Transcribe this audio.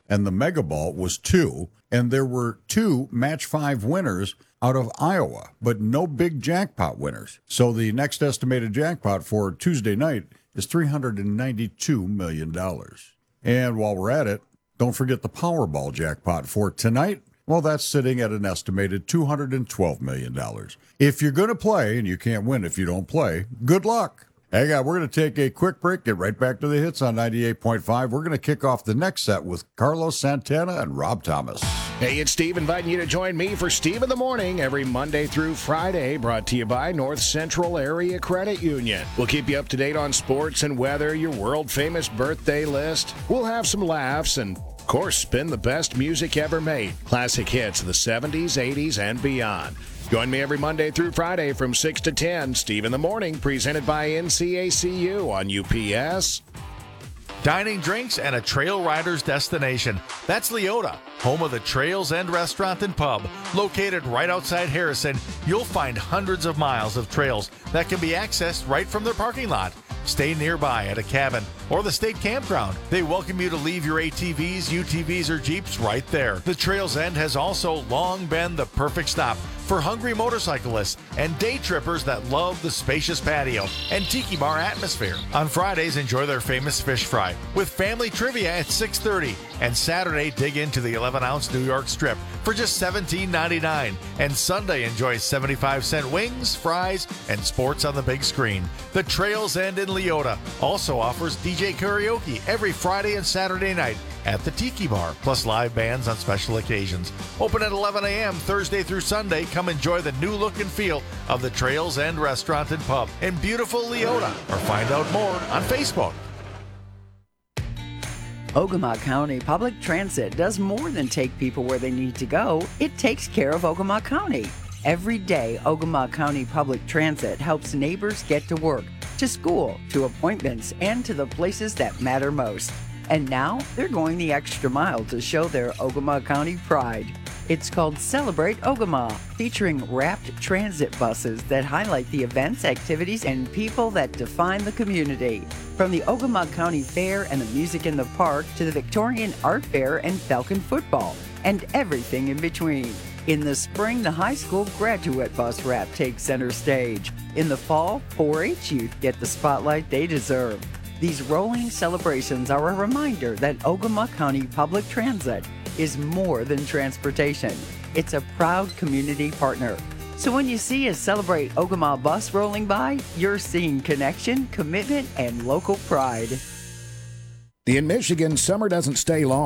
and the Mega Ball was 2, and there were 2 Match 5 winners out of Iowa, but no big jackpot winners. So the next estimated jackpot for Tuesday night is $392 million. And while we're at it, don't forget the Powerball jackpot for tonight. Well, that's sitting at an estimated $212 million. If you're going to play, and you can't win if you don't play, good luck. Hey, guys, we're going to take a quick break, get right back to the hits on 98.5. We're going to kick off the next set with Carlos Santana and Rob Thomas. Hey, it's Steve inviting you to join me for Steve in the Morning every Monday through Friday, brought to you by North Central Area Credit Union. We'll keep you up to date on sports and weather, your world-famous birthday list. We'll have some laughs and, of course, spin the best music ever made. Classic hits of the 70s, 80s, and beyond. Join me every Monday through Friday from 6 to 10. Steve in the Morning, presented by NCACU on UPS. Dining, drinks, and a trail rider's destination. That's Leota, home of the Trails End Restaurant and Pub. Located right outside Harrison, you'll find hundreds of miles of trails that can be accessed right from their parking lot. Stay nearby at a cabin or the state campground. They welcome you to leave your ATVs, UTVs, or Jeeps right there. The Trails End has also long been the perfect stop for hungry motorcyclists and day trippers that love the spacious patio and tiki bar atmosphere. On Fridays, enjoy their famous fish fry with family trivia at 6:30. And Saturday, dig into the 11-ounce New York strip for just $17.99. And Sunday, enjoy 75-cent wings, fries, and sports on the big screen. The Trails End in Leota also offers DJ karaoke every Friday and Saturday night at the Tiki Bar, plus live bands on special occasions. Open at 11 a.m. Thursday through Sunday. Come enjoy the new look and feel of the Trails End Restaurant and Pub in beautiful Leota, or find out more on Facebook. Ogama County Public Transit does more than take people where they need to go. It takes care of Ogama County. Every day, Ogama County Public Transit helps neighbors get to work, to school, to appointments, and to the places that matter most. And now, they're going the extra mile to show their Ogama County pride. It's called Celebrate Ogama, featuring wrapped transit buses that highlight the events, activities, and people that define the community. From the Ogama County Fair and the music in the park to the Victorian Art Fair and Falcon football, and everything in between. In the spring, the high school graduate bus wrap takes center stage. In the fall, 4-H youth get the spotlight they deserve. These rolling celebrations are a reminder that Ogama County Public Transit is more than transportation. It's a proud community partner. So when you see a Celebrate Ogama bus rolling by, you're seeing connection, commitment, and local pride. In Michigan, summer doesn't stay long.